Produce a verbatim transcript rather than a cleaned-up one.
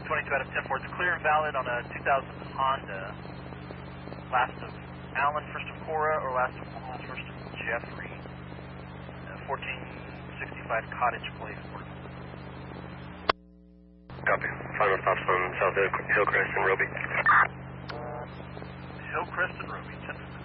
twenty-two out of ten four. It's clear and valid on a two thousand Honda. Last of Allen, first of Cora, or last of Walls, first of Jeffrey. Uh, fourteen sixty-five Cottage Place. Copy. Final stops on South Hill, Hillcrest and Roby. Hillcrest and Roby, ten four.